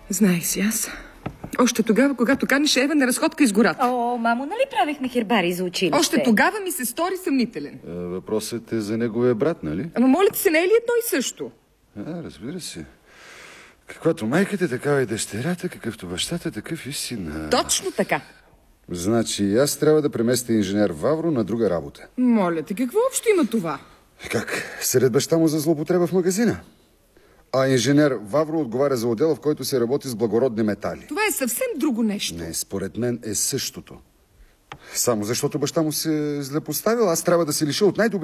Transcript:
Знаех си аз. Още тогава, когато канеше Ева на разходка из гората. О, мамо, нали правихме хербари за училище? Още тогава ми се стори съмнителен. Въпросът е за неговия брат, нали? Ама моля ти се, не е ли едно и също? Разбира се. Каквато майката, такава и дъщерята, какъвто бащата, такъв и сина. Точно така. Значи аз трябва да преместя инженер Вавро на друга работа. Моля те, какво общо има това? Как? Сред баща му за злоупотреба в магазина. А инженер Вавро отговаря за отдела, в който се работи с благородни метали. Това е съвсем друго нещо. Не, според мен е същото. Само защото баща му се злепоставил, аз трябва да се лиша от най-добри